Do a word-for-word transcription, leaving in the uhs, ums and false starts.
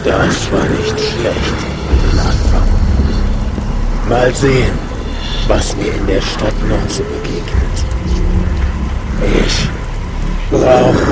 Das war nicht schlecht für den Anfang. Mal sehen, was mir in der Stadt noch so begegnet. Ich brauche